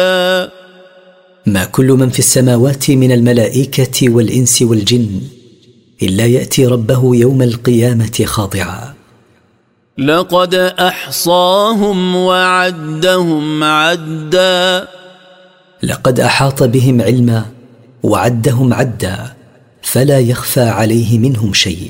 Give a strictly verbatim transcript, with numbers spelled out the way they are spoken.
ما كل من في السماوات من الملائكة والإنس والجن إلا يأتي ربه يوم القيامة خاضعا. لقد أحصاهم وعدهم عدا. لقد أحاط بهم علما وعدهم عدا، فلا يخفى عليه منهم شيء.